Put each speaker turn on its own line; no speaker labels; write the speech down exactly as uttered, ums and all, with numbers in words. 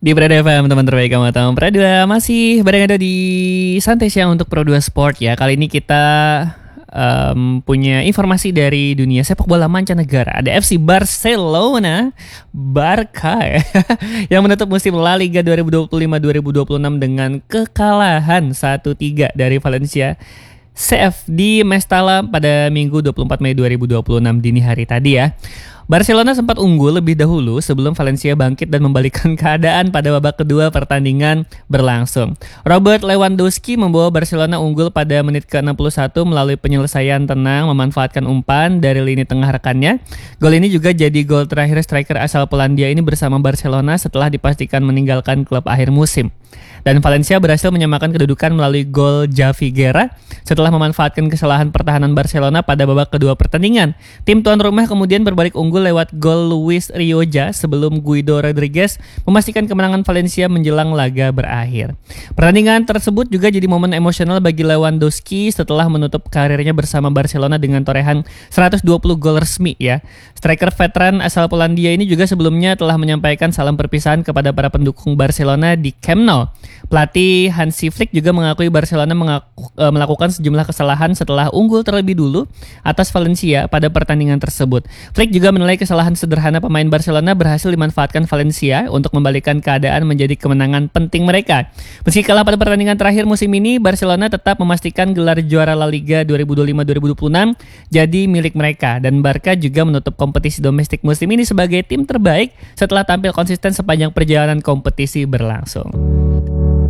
Di Prada F M, teman terbaik kamu tahu. Prada dua masih berada di Santai Siang untuk Pro dua Sport ya. Kali ini kita um, punya informasi dari dunia sepak bola mancanegara. Ada F C Barcelona, Barca ya, yang menutup musim La Liga dua ribu dua puluh lima dua ribu dua puluh enam dengan kekalahan satu tiga dari Valencia C F di Mestalla pada Minggu dua puluh empat Mei dua ribu dua puluh enam dini hari tadi ya. Barcelona sempat unggul lebih dahulu sebelum Valencia bangkit dan membalikkan keadaan pada babak kedua pertandingan berlangsung. Robert Lewandowski membawa Barcelona unggul pada menit ke enam puluh satu melalui penyelesaian tenang memanfaatkan umpan dari lini tengah rekannya. Gol ini juga jadi gol terakhir striker asal Polandia ini bersama Barcelona setelah dipastikan meninggalkan klub akhir musim. Dan Valencia berhasil menyamakan kedudukan melalui gol Javi Guerra setelah memanfaatkan kesalahan pertahanan Barcelona pada babak kedua pertandingan. Tim tuan rumah kemudian berbalik unggul lewat gol Luis Rioja sebelum Guido Rodriguez memastikan kemenangan Valencia menjelang laga berakhir. Pertandingan tersebut juga jadi momen emosional bagi Lewandowski setelah menutup karirnya bersama Barcelona dengan torehan seratus dua puluh gol resmi ya. Striker veteran asal Polandia ini juga sebelumnya telah menyampaikan salam perpisahan kepada para pendukung Barcelona di Camp Nou. Pelatih Hansi Flick juga mengakui Barcelona mengaku, e, melakukan sejumlah kesalahan setelah unggul terlebih dulu atas Valencia pada pertandingan tersebut. Flick juga menilai kesalahan sederhana pemain Barcelona berhasil dimanfaatkan Valencia untuk membalikan keadaan menjadi kemenangan penting mereka. Meski kalah pada pertandingan terakhir musim ini, Barcelona tetap memastikan gelar juara La Liga dua ribu dua puluh lima dua ribu dua puluh enam jadi milik mereka, dan Barca juga menutup kompetisi domestik musim ini sebagai tim terbaik setelah tampil konsisten sepanjang perjalanan kompetisi berlangsung.